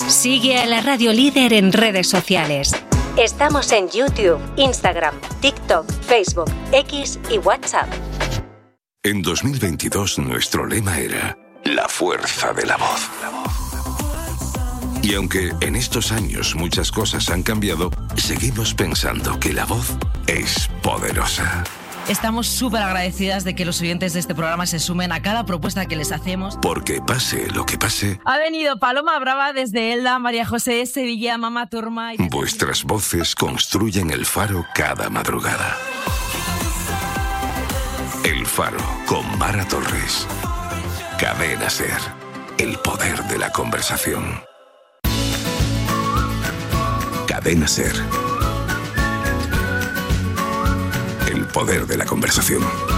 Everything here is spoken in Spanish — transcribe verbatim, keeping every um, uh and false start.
Sigue a la Radio Líder en redes sociales. Estamos en YouTube, Instagram, TikTok, Facebook, X y WhatsApp. En dos mil veintidós nuestro lema era la fuerza de la voz. Y aunque en estos años muchas cosas han cambiado, seguimos pensando que la voz es poderosa. Estamos súper agradecidas de que los oyentes de este programa se sumen a cada propuesta que les hacemos. Porque pase lo que pase, Ha venido Paloma Brava desde Elda, María José Sevilla, Mama Turma... Y... vuestras voces construyen el faro cada madrugada. El Faro, con Mara Torres. Cadena SER. El poder de la conversación. Cadena SER. El poder de la conversación.